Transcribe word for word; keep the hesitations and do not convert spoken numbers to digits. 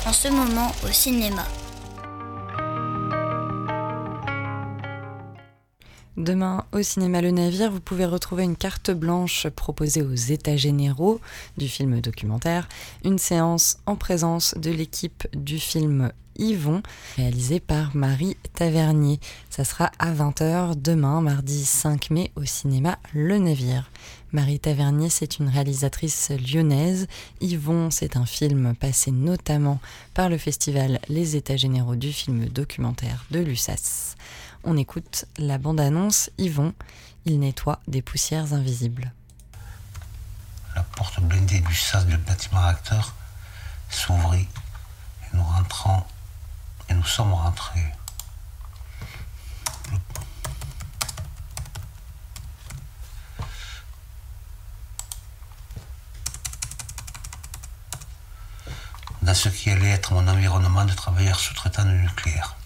en ce moment au cinéma. Demain, au cinéma Le Navire, vous pouvez retrouver une carte blanche proposée aux États généraux du film documentaire, une séance en présence de l'équipe du film Yvon, réalisée par Marie Tavernier. Ça sera à vingt heures demain, mardi cinq mai, au cinéma Le Navire. Marie Tavernier, c'est une réalisatrice lyonnaise. Yvon, c'est un film passé notamment par le festival Les États généraux du film documentaire de l'U S A S. On écoute la bande-annonce Yvon, il nettoie des poussières invisibles. La porte blindée du sas du bâtiment acteur s'ouvrit et nous rentrons et nous sommes rentrés. Dans ce qui allait être mon environnement de travailleurs sous-traitants du nucléaire.